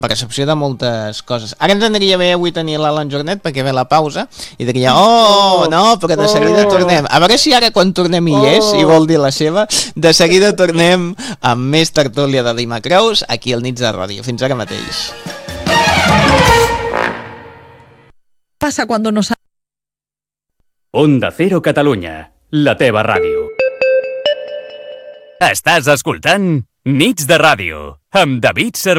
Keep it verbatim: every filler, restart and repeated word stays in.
percepció de moltes coses. Ara ens aniria bé avui tenir l'Alan Jornet perquè ve la pausa i diria, oh, no, però de seguida tornem. A veure si ara quan tornem hi és, i vol dir la seva, de seguida tornem amb més tertúlia de Dimacreus aquí al Nits de Ràdio. Fins ara mateix. Passa cuando nos... Onda Cero Catalunya, la teva ràdio. Estàs escoltant Nits de Ràdio amb David Cervera.